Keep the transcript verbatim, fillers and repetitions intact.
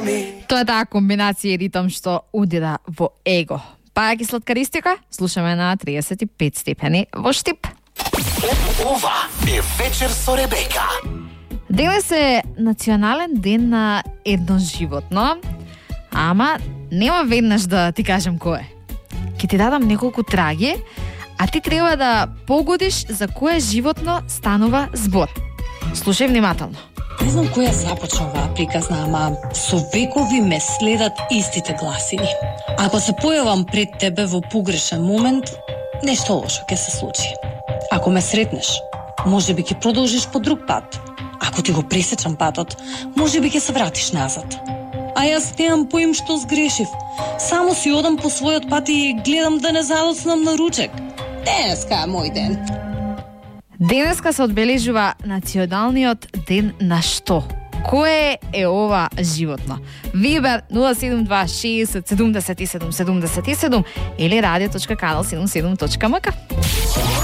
Тоа е таа комбинација и ритм што удира во его. Паја кислоткаристика, слушаме на триесет и пет степени во Штип. Ова е вечер со Ребека. Денес е национален ден на едно животно, ама нема веднаш да ти кажем кој е. Ќе ти дадам неколку траги, а ти треба да погодиш за кое животно станува збор. Слушај внимателно. Не знам која започна оваа приказна, ама со векови ме следат истите гласини. Ако се појавам пред тебе во погрешен момент, нешто лошо ќе се случи. Ако ме сретнеш, може би ќе продолжиш по друг пат. Ако ти го пресечам патот, може би ќе се вратиш назад. А јас немам поим што сгрешив. Само си одам по својот пат и гледам да не задоцнам на ручек. Денеска е мој ден. Денеска се одбележува националниот ден на што? Кое е ова животно? Вибер нула седум два шеесет седумдесет и седум седумдесет и седум или радио точка канал седумдесет и седум точка ем ка.